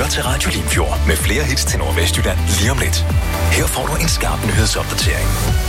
til Radio Limfjord med flere hits til Nordvestjylland lige om lidt. Her får du en skarp nyhedsopdatering.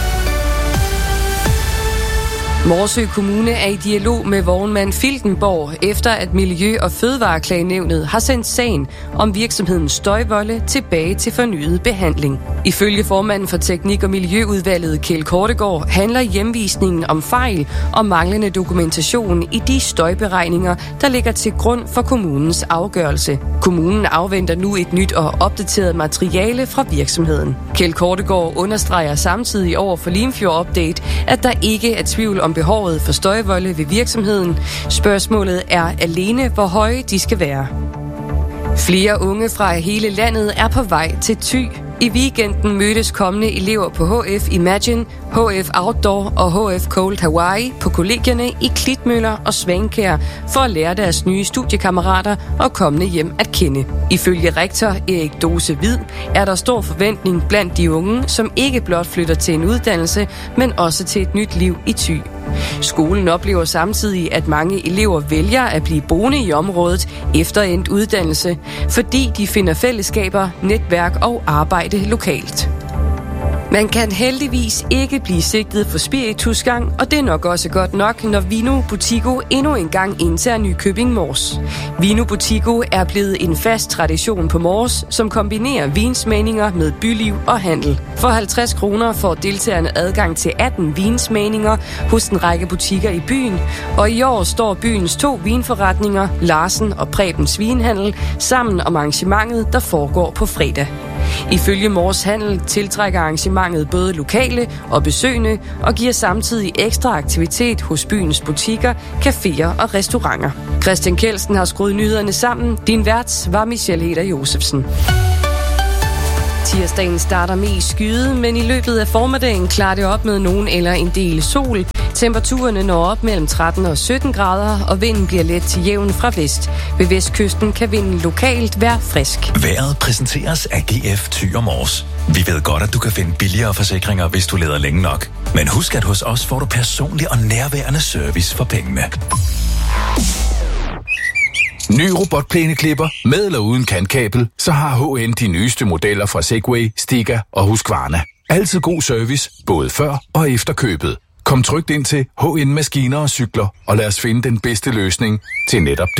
Morsø Kommune er i dialog med vognmand Filtenborg, efter at Miljø- og Fødevareklagenævnet har sendt sagen om virksomhedens støjvolde tilbage til fornyet behandling. Ifølge formanden for Teknik- og Miljøudvalget, Kjeld Kortegaard, handler hjemvisningen om fejl og manglende dokumentation i de støjberegninger, der ligger til grund for kommunens afgørelse. Kommunen afventer nu et nyt og opdateret materiale fra virksomheden. Kjeld Kortegaard understreger samtidig over for Limfjord Update, at der ikke er tvivl om behovet for støjvolde ved virksomheden. Spørgsmålet er alene, hvor høje de skal være. Flere unge fra hele landet er på vej til Thy. I weekenden mødtes kommende elever på HF Imagine, HF Outdoor og HF Cold Hawaii på kollegierne i Klitmøller og Svankær for at lære deres nye studiekammerater og kommende hjem at kende. Ifølge rektor Erik Dose Hvid er der stor forventning blandt de unge, som ikke blot flytter til en uddannelse, men også til et nyt liv i Thy. Skolen oplever samtidig, at mange elever vælger at blive boende i området efter endt uddannelse, fordi de finder fællesskaber, netværk og arbejde lokalt. Man kan heldigvis ikke blive sigtet for spiritusgang, og det er nok også godt nok, når Vino Butigo endnu en gang indtager Nykøbing Mors. Vino Butigo er blevet en fast tradition på Mors, som kombinerer vinsmagninger med byliv og handel. For 50 kroner får deltagerne adgang til 18 vinsmagninger hos en række butikker i byen, og i år står byens 2 vinforretninger, Larsen og Prebens Vinhandel, sammen om arrangementet, der foregår på fredag. Ifølge Mors Handel tiltrækker arrangementet både lokale og besøgende og giver samtidig ekstra aktivitet hos byens butikker, caféer og restauranter. Christian Kjeldsen har skruet nyhederne sammen. Din vært var Michelle Heder Josefsen. Tirsdagen starter mest skyet, men i løbet af formiddagen klarer det op med nogen eller en del sol. Temperaturerne når op mellem 13 og 17 grader, og vinden bliver let til jævn fra vest. Ved vestkysten kan vinden lokalt være frisk. Vejret præsenteres af GF Thy og Mors. Vi ved godt, at du kan finde billigere forsikringer, hvis du leder længe nok. Men husk, at hos os får du personlig og nærværende service for pengene. Ny robotplæneklipper med eller uden kantkabel, så har HN de nyeste modeller fra Segway, Stiga og Husqvarna. Altid god service, både før og efter købet. Kom trygt ind til HN Maskiner og Cykler, og lad os finde den bedste løsning til netop